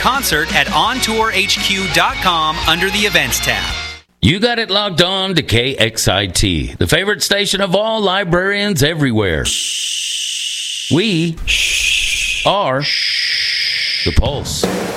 concert at ontourhq.com under the Events tab. You got it locked on to KXIT, the favorite station of all librarians everywhere. We are The Pulse.